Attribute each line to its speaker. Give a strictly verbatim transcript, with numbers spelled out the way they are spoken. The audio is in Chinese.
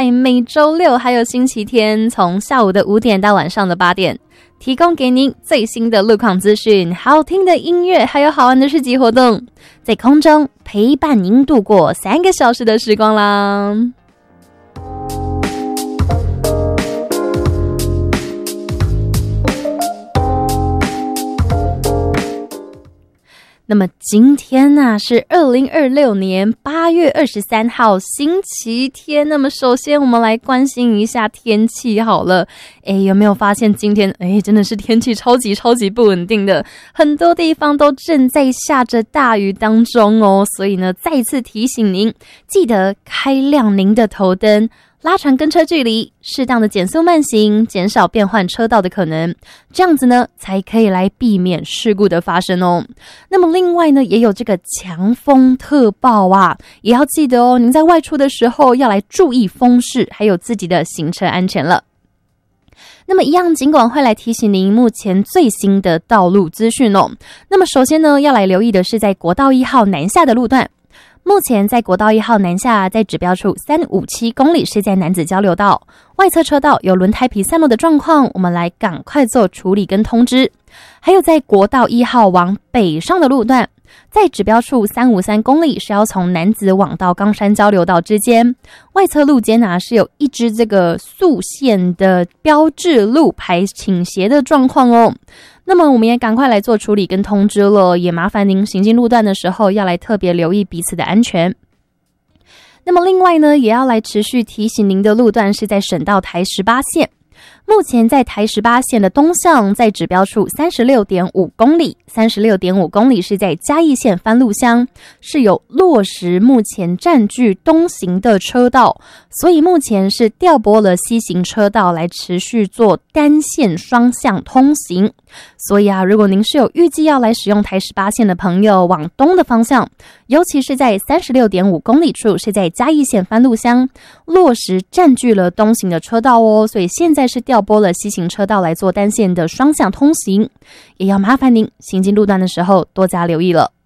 Speaker 1: 在每周六还有星期天，从下午的五点到晚上的八点，提供给您最新的路况资讯、好听的音乐，还有好玩的市集活动，在空中陪伴您度过三个小时的时光啦。那么今天呢、啊、是二零二六年八月二十三号星期天。那么首先我们来关心一下天气好了。诶，有没有发现今天诶真的是天气超级超级不稳定的，很多地方都正在下着大雨当中哦。所以呢，再次提醒您，记得开亮您的头灯，拉长跟车距离，适当的减速慢行，减少变换车道的可能，这样子呢才可以来避免事故的发生哦。那么另外呢，也有这个强风特报啊，也要记得哦，您在外出的时候要来注意风势，还有自己的行车安全了。那么一样，尽管会来提醒您目前最新的道路资讯哦。那么首先呢，要来留意的是在国道一号南下的路段。目前在国道一号南下，在指标处三五七公里是在男子交流道，外侧车道有轮胎皮散落的状况，我们来赶快做处理跟通知。还有在国道一号往北上的路段，在指标处三五三公里是要从男子往到冈山交流道之间，外侧路肩啊是有一支这个速线的标志路牌倾斜的状况哦。那么我们也赶快来做处理跟通知了，也麻烦您行进路段的时候要来特别留意彼此的安全。那么另外呢，也要来持续提醒您的路段是在省道台十八线。目前在台十八线的东向，在指标处三十六点五公里，三十六点五公里是在嘉义县番路乡，是有落实目前占据东行的车道，所以目前是调拨了西行车道来持续做单线双向通行。所以啊，如果您是有预计要来使用台十八线的朋友，往东的方向，尤其是在三十六点五公里处，是在嘉义县番路乡，落实占据了东行的车道哦，所以现在是调拨了西行车道来做单线的双向通行，也要麻烦您行进路段的时候多加留意了。